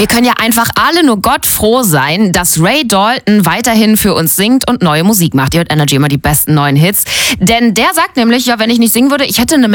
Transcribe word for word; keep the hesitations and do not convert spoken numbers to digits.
Wir können ja einfach alle nur Gott froh sein, dass Ray Dalton weiterhin für uns singt und neue Musik macht. Ihr hört Energy immer die besten neuen Hits. Denn der sagt nämlich, ja, wenn ich nicht singen würde, ich hätte eine